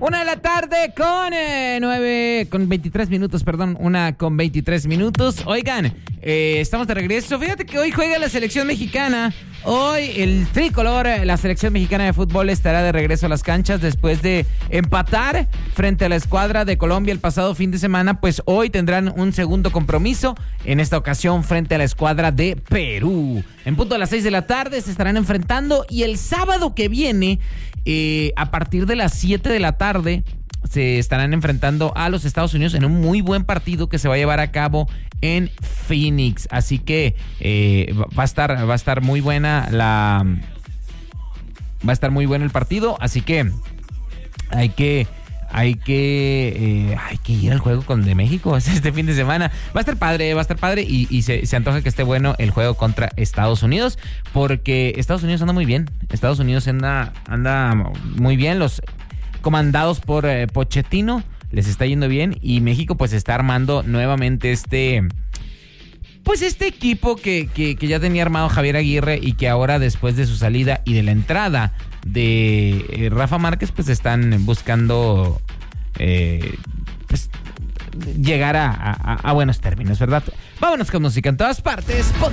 1 de la tarde con 23 minutos, perdón. 1:23. Oigan, estamos de regreso. Fíjate que hoy juega la selección mexicana. Hoy el tricolor, la selección mexicana de fútbol, estará de regreso a las canchas después de empatar frente a la escuadra de Colombia el pasado fin de semana. Pues hoy tendrán un segundo compromiso, en esta ocasión frente a la escuadra de Perú. En punto a las 6 de la tarde se estarán enfrentando, y el sábado que viene, a partir de las 7 de la tarde, se estarán enfrentando a los Estados Unidos en un muy buen partido que se va a llevar a cabo en Phoenix. Así que va a estar muy buena va a estar muy bueno el partido. Así que hay que ir al juego de México este fin de semana. Va a estar padre y se antoja que esté bueno el juego contra Estados Unidos, porque Estados Unidos anda muy bien. Estados Unidos anda muy bien. Los comandados por Pochettino les está yendo bien, y México pues está armando nuevamente este equipo que ya tenía armado Javier Aguirre, y que ahora, después de su salida y de la entrada de Rafa Márquez, pues están buscando llegar a buenos términos, ¿verdad? Vámonos con música en todas partes.